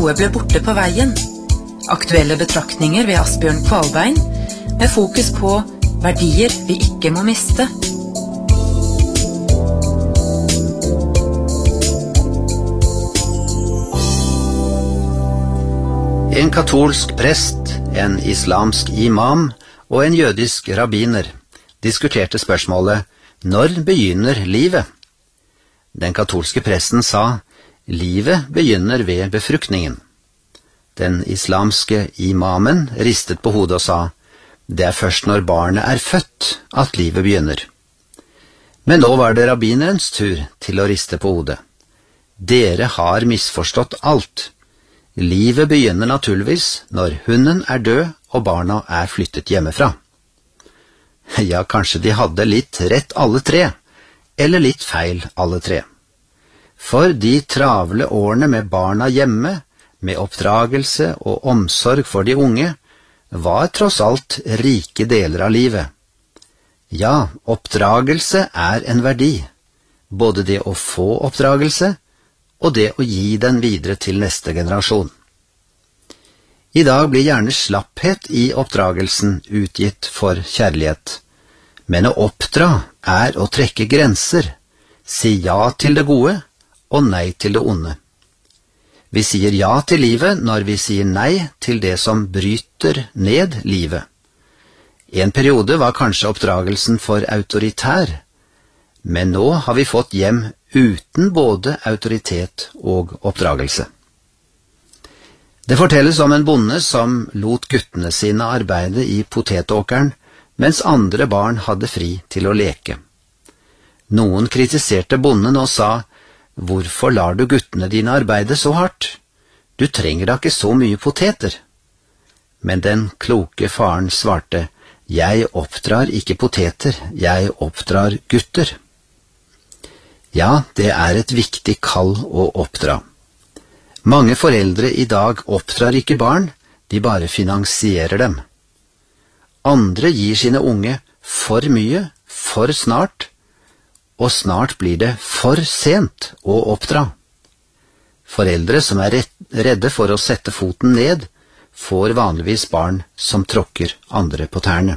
gode ble borte på veien. Aktuelle betraktninger ved Asbjørn Kvalbein, med fokus på verdier vi ikke må miste. En katolsk prest, en islamsk imam og en jødisk rabbiner diskuterte spørsmålet «Når begynner livet?» Den katolske presten sa «Livet begynner ved befruktningen». Den islamske imamen ristet på hodet og sa «Det er først når barnet er født at livet begynner». Men nå var det rabbinerens tur til å riste på hodet. «Dere har misforstått alt. Livet begynner naturligvis når hunden er død og barna er flyttet hjemmefra». Ja, kanskje de hadde litt rett alle tre, eller litt feil alle tre. For de travle årene med barna hjemme, med oppdragelse og omsorg for de unge, var tross alt rike deler av livet. Ja, oppdragelse er en verdi, både det å få oppdragelse og det å gi den videre til neste generasjon. I dag blir gjerne slapphet i oppdragelsen utgitt for kjærlighet, men å oppdra er å trekke grenser, si ja til det gode og nei til det onde. Vi sier ja til livet når vi sier nei til det som bryter ned livet. En periode var kanskje oppdragelsen for autoritær, men nå har vi fått hjem uten både autoritet og oppdragelse. Det fortelles om en bonde som lot guttene sine arbeide i potetåkeren, mens andre barn hadde fri til å leke. Noen kritiserte bonden og sa, «Hvorfor lar du guttene dine arbeide så hardt? Du trenger da ikke så mye poteter.» Men den kloke faren svarte, «Jeg oppdrar ikke poteter, jeg oppdrar gutter.» Ja, det er et viktig kall å oppdra. Mange foreldre i dag oppdrar ikke barn, de bare finansierer dem. Andre gir sine unge for mye, for snart, og snart blir det for sent å oppdra. Foreldre som er redde for å sette foten ned, får vanligvis barn som tråkker andre på tærne.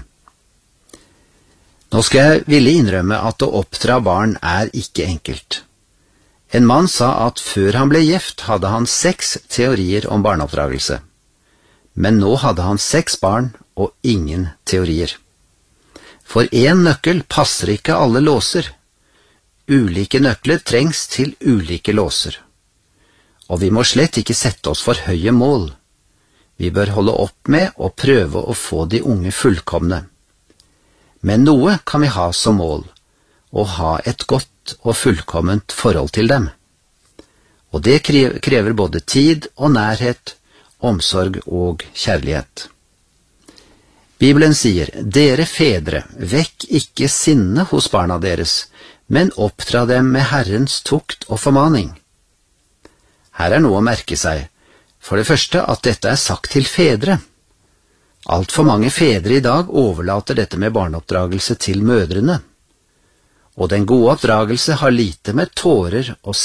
Nå skal jeg villig innrømme at å oppdra barn er ikke enkelt. En mann sa at før han ble gift hadde han 6 teorier om barneoppdragelse. Men nå hadde han 6 barn og ingen teorier. For en nøkkel passer ikke alle låser. Ulike nøkler trengs til ulike låser. Og vi må slett ikke sette oss for høye mål. Vi bør holde opp med å prøve å få de unge fullkomne. Men noe kan vi ha som mål, å ha et godt og fullkomment forhold til dem. Og det krever både tid og nærhet, omsorg og kjærlighet. Bibelen sier, «Dere fedre, vekk ikke sinne hos barna deres, men oppdra dem med Herrens tukt og formaning.» Her er noe å merke seg. For det første at dette er sagt til fedre. Alt for mange fedre i dag overlater dette med barneoppdragelse til mødrene. Og den gode oppdragelse har lite med tårer og